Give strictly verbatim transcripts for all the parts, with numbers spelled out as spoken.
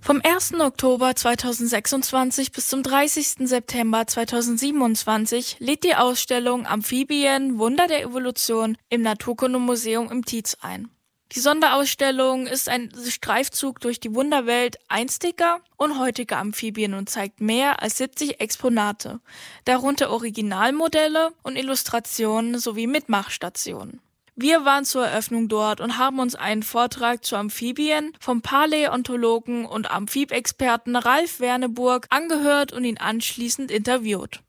Vom ersten Oktober zweitausendsechsundzwanzig bis zum dreißigsten September zweitausendsiebenundzwanzig lädt die Ausstellung Amphibien – Wunder der Evolution im Naturkundemuseum im Tietz ein. Die Sonderausstellung ist ein Streifzug durch die Wunderwelt einstiger und heutiger Amphibien und zeigt mehr als siebzig Exponate, darunter Originalmodelle und Illustrationen sowie Mitmachstationen. Wir waren zur Eröffnung dort und haben uns einen Vortrag zu Amphibien vom Paläontologen und Amphibexperten Ralf Werneburg angehört und ihn anschließend interviewt.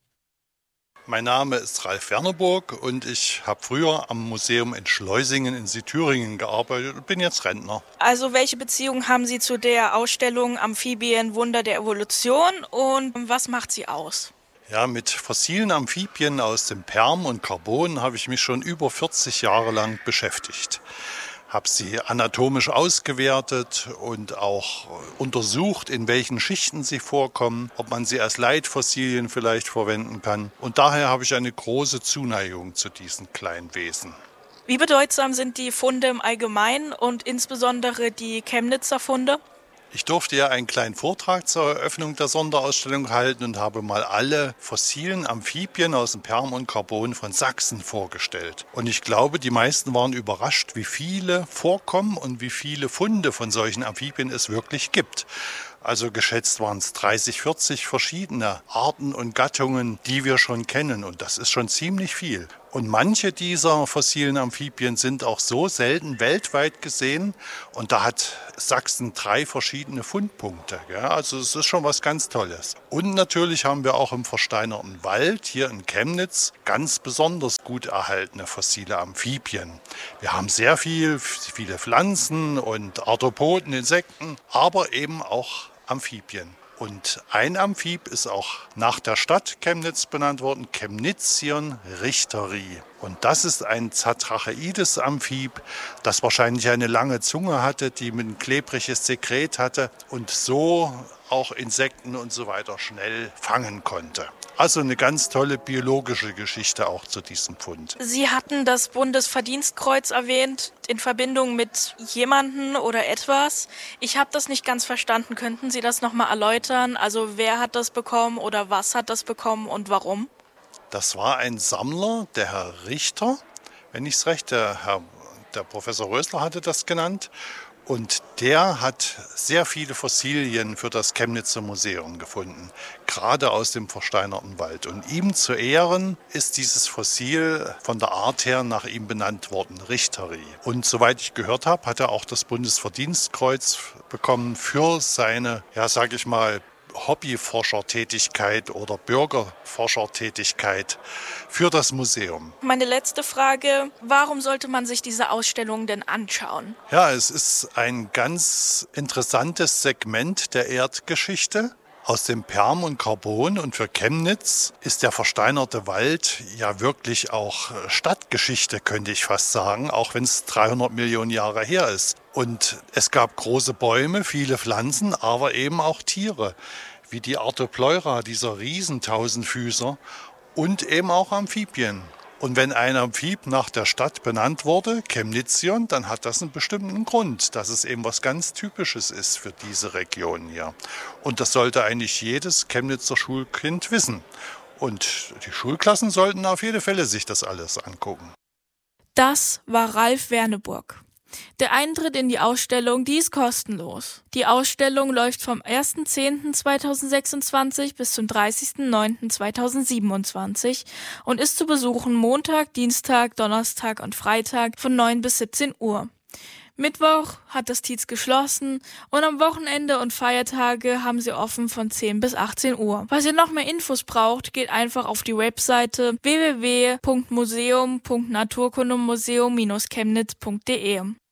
Mein Name ist Ralf Werneburg und ich habe früher am Museum in Schleusingen in Südthüringen gearbeitet und bin jetzt Rentner. Also welche Beziehung haben Sie zu der Ausstellung Amphibien – Wunder der Evolution und was macht sie aus? Ja, mit fossilen Amphibien aus dem Perm und Carbon habe ich mich schon über vierzig Jahre lang beschäftigt. Habe sie anatomisch ausgewertet und auch untersucht, in welchen Schichten sie vorkommen, ob man sie als Leitfossilien vielleicht verwenden kann. Und daher habe ich eine große Zuneigung zu diesen kleinen Wesen. Wie bedeutsam sind die Funde im Allgemeinen und insbesondere die Chemnitzer Funde? Ich durfte ja einen kleinen Vortrag zur Eröffnung der Sonderausstellung halten und habe mal alle fossilen Amphibien aus dem Perm und Carbon von Sachsen vorgestellt. Und ich glaube, die meisten waren überrascht, wie viele vorkommen und wie viele Funde von solchen Amphibien es wirklich gibt. Also geschätzt waren es dreißig, vierzig verschiedene Arten und Gattungen, die wir schon kennen. Und das ist schon ziemlich viel. Und manche dieser fossilen Amphibien sind auch so selten weltweit gesehen. Und da hat Sachsen drei verschiedene Fundpunkte. Ja, also es ist schon was ganz Tolles. Und natürlich haben wir auch im versteinerten Wald hier in Chemnitz ganz besonders gut erhaltene fossile Amphibien. Wir haben sehr viel, viele Pflanzen und Arthropoden, Insekten, aber eben auch Amphibien. Und ein Amphib ist auch nach der Stadt Chemnitz benannt worden, Chemnitzion richteri. Und das ist ein zatracheides Amphib, das wahrscheinlich eine lange Zunge hatte, die ein klebriges Sekret hatte und so auch Insekten und so weiter schnell fangen konnte. Also eine ganz tolle biologische Geschichte auch zu diesem Fund. Sie hatten das Bundesverdienstkreuz erwähnt in Verbindung mit jemandem oder etwas. Ich habe das nicht ganz verstanden. Könnten Sie das nochmal erläutern? Also wer hat das bekommen oder was hat das bekommen und warum? Das war ein Sammler, der Herr Richter, wenn ich es recht, der, Herr, der Professor Rösler hatte das genannt. Und der hat sehr viele Fossilien für das Chemnitzer Museum gefunden, gerade aus dem versteinerten Wald. Und ihm zu Ehren ist dieses Fossil von der Art her nach ihm benannt worden, richteri. Und soweit ich gehört habe, hat er auch das Bundesverdienstkreuz bekommen für seine, ja sag ich mal, Hobbyforschertätigkeit oder Bürgerforschertätigkeit für das Museum. Meine letzte Frage, warum sollte man sich diese Ausstellung denn anschauen? Ja, es ist ein ganz interessantes Segment der Erdgeschichte aus dem Perm und Carbon. Und für Chemnitz ist der versteinerte Wald ja wirklich auch Stadtgeschichte, könnte ich fast sagen, auch wenn es dreihundert Millionen Jahre her ist. Und es gab große Bäume, viele Pflanzen, aber eben auch Tiere, wie die Arthropleura, dieser Riesentausendfüßer, und eben auch Amphibien. Und wenn ein Amphib nach der Stadt benannt wurde, Chemnitzion, dann hat das einen bestimmten Grund, dass es eben was ganz Typisches ist für diese Region hier. Und das sollte eigentlich jedes Chemnitzer Schulkind wissen. Und die Schulklassen sollten auf jeden Fall sich das alles angucken. Das war Ralf Werneburg. Der Eintritt in die Ausstellung, die ist kostenlos. Die Ausstellung läuft vom ersten zehnten zweitausendsechsundzwanzig bis zum dreißigsten neunten zweitausendsiebenundzwanzig und ist zu besuchen Montag, Dienstag, Donnerstag und Freitag von neun bis siebzehn Uhr. Mittwoch hat das Tietz geschlossen und am Wochenende und Feiertage haben sie offen von zehn bis achtzehn Uhr. Falls ihr noch mehr Infos braucht, geht einfach auf die Webseite w w w punkt museum punkt naturkundemuseum Bindestrich chemnitz punkt de.